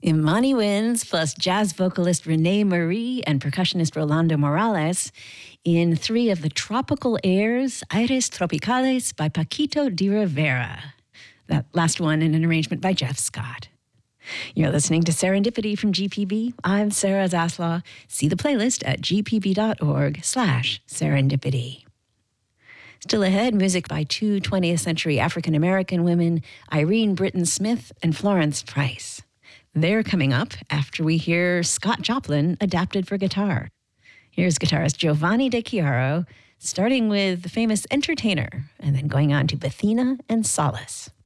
Imani Winds plus jazz vocalist Renee Marie and percussionist Rolando Morales in three of the tropical airs, Aires Tropicales by Paquito de Rivera. That last one in an arrangement by Jeff Scott. You're listening to Serendipity from GPB. I'm Sarah Zaslaw. See the playlist at gpb.org/serendipity. Still ahead, music by two 20th century African American women, Irene Britton Smith and Florence Price. They're coming up after we hear Scott Joplin adapted for guitar. Here's guitarist Giovanni De Chiaro, starting with the famous Entertainer, and then going on to Bethina and Solace.